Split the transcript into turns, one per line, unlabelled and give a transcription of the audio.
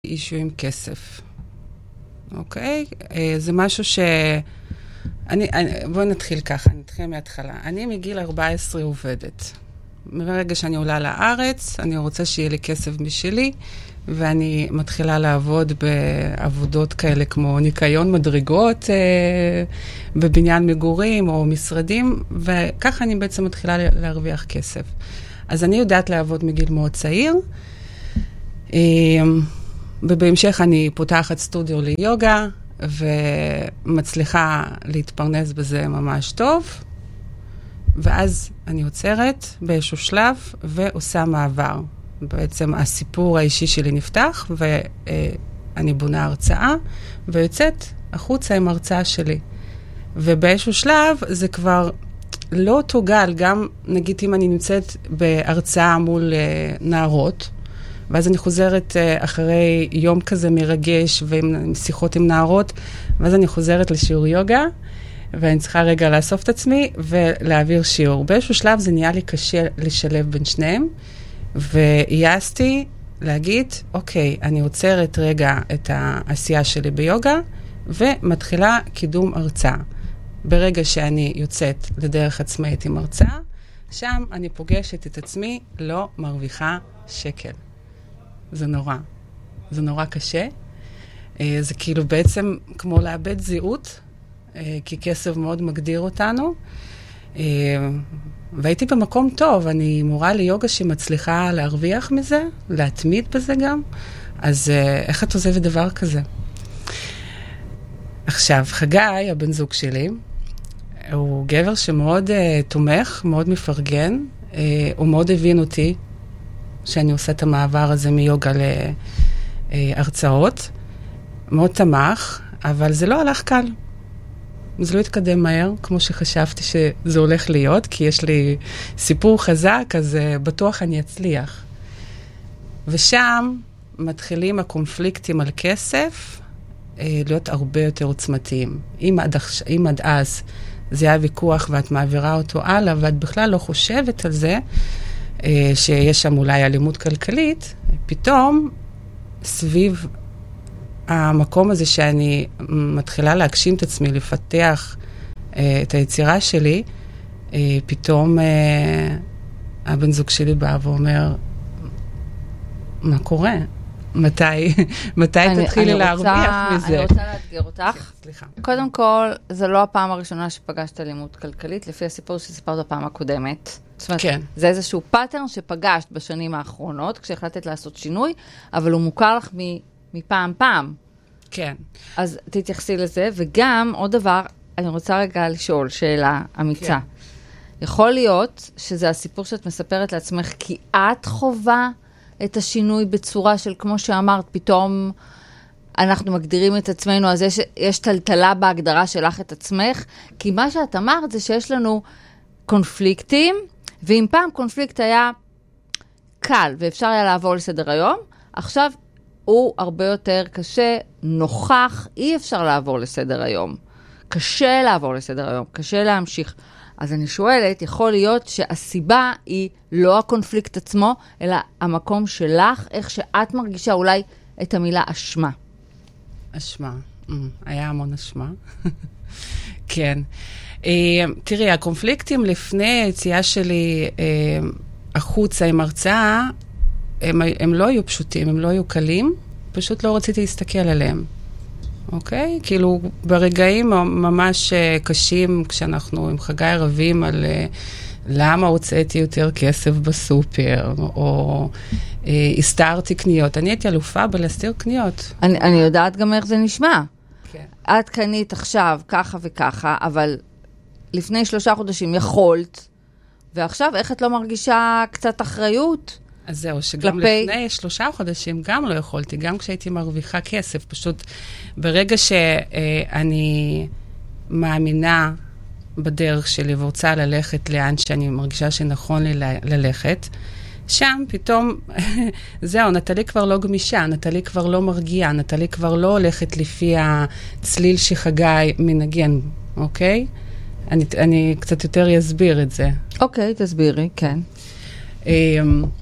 אישו עם כסף. אוקיי? זה משהו בואי נתחיל ככה, נתחיל מההתחלה. אני מגיל 14 עובדת. מרגע שאני עולה לארץ, אני רוצה שיהיה לי כסף משלי, ואני מתחילה לעבוד בעבודות כאלה כמו ניקיון מדרגות, בבניין מגורים או משרדים, וככה אני בעצם מתחילה להרוויח כסף. אז אני יודעת לעבוד מגיל מאוד צעיר, ובהמשך אני פותחת סטודיו ליוגה, ומצליחה להתפרנס בזה ממש טוב, ואז אני עוצרת באיזשהו שלב ועושה מעבר. בעצם הסיפור האישי שלי נפתח, ואני בונה הרצאה, ויוצאת החוצה עם הרצאה שלי. ובאיזשהו שלב זה כבר לא אותו גל, גם נגיד אם אני נמצאת בהרצאה מול נערות, ואז אני חוזרת אחרי יום כזה מרגש, ועם שיחות עם נערות, ואז אני חוזרת לשיעור יוגה, ואני צריכה רגע לאסוף את עצמי ולהעביר שיעור. באיזשהו שלב זה נהיה לי קשה לשלב בין שניהם, והייסתי להגיד, אוקיי, אני עוצרת רגע את העשייה שלי ביוגה, ומתחילה קידום הרצאה. ברגע שאני יוצאת לדרך עצמאית עם הרצאה, שם אני פוגשת את עצמי, לא מרוויחה שקל. זה נורא. זה נורא קשה. זה כאילו בעצם כמו לאבד זהות, כי כסף מאוד מגדיר אותנו. והייתי במקום טוב, אני מורה ליוגה שמצליחה להרוויח מזה, להתמיד בזה גם. אז איך את עוזבת דבר כזה? עכשיו, חגי, הבן זוג שלי, הוא גבר שמאוד תומך, מאוד מפרגן. הוא מאוד הבין אותי שאני עושה את המעבר הזה מיוגה להרצאות. מאוד תמך, אבל זה לא הלך קל. זה לא התקדם מהר, כמו שחשבתי שזה הולך להיות, כי יש לי סיפור חזק, אז בטוח אני אצליח. ושם מתחילים הקונפליקטים על כסף להיות הרבה יותר עוצמתיים. אם עד אז זה היה ויכוח ואת מעבירה אותו הלאה, ואת בכלל לא חושבת על זה, שיש שם אולי אלימות כלכלית, פתאום סביב המקום הזה שאני מתחילה להגשים את עצמי, לפתח את היצירה שלי, פתאום הבן זוג שלי בא ואומר, מה קורה? מתי תתחילי להרוויח מזה?
אני רוצה לאתגר אותך.
סליחה.
קודם כל, זה לא הפעם הראשונה שפגשת אלימות כלכלית, לפי הסיפור שסיפרת בפעם הקודמת. זאת אומרת,
כן.
זה איזשהו פאטרן שפגשת בשנים האחרונות, כשהחלטת לעשות שינוי, אבל הוא מוכר לך מפעם.
כן.
אז תתייחסי לזה, וגם עוד דבר, אני רוצה רגע לשאול שאלה אמיצה.
כן.
יכול להיות שזה הסיפור שאת מספרת לעצמך, כי את חובה את השינוי בצורה של, כמו שאמרת, פתאום אנחנו מגדירים את עצמנו, אז יש טלטלה בהגדרה שלך את עצמך, כי מה שאת אמרת זה שיש לנו קונפליקטים, ואם פעם קונפליקט היה קל, ואפשר היה לעבור לסדר היום, עכשיו הוא הרבה יותר קשה, נוכח, אי אפשר לעבור לסדר היום. קשה לעבור לסדר היום, קשה להמשיך. אז אני שואלת, יכול להיות שהסיבה היא לא הקונפליקט עצמו, אלא המקום שלך, איך שאת מרגישה אולי את המילה אשמה.
אשמה. היה המון אשמה. כן. תראי, הקונפליקטים לפני היציאה שלי החוצה עם הרצאה, הם לא היו פשוטים, הם לא היו קלים, פשוט לא רציתי להסתכל עליהם. אוקיי? כאילו, ברגעים ממש קשים, כשאנחנו עם חגי רבים על למה הוצאתי יותר כסף בסופר, או הסתרתי קניות. אני הייתי אלופה בלהסתיר קניות.
אני יודעת גם איך זה נשמע.
כן.
את קנית עכשיו ככה וככה, אבל לפני 3 חודשים יכולת, ועכשיו איך את לא מרגישה קצת אחריות?
אז זהו, שגם לפני 3 חודשים גם לא יכולתי, גם כשהייתי מרוויחה כסף. פשוט ברגע שאני מאמינה בדרך שלי ורוצה ללכת לאן שאני מרגישה שנכון לי ללכת, שם פתאום, זהו, נטלי כבר לא גמישה, נטלי כבר לא מרגיעה, נטלי כבר לא הולכת לפי הצליל שחגי מנגן, אוקיי? אני קצת יותר אסביר את זה.
אוקיי, תסבירי, כן.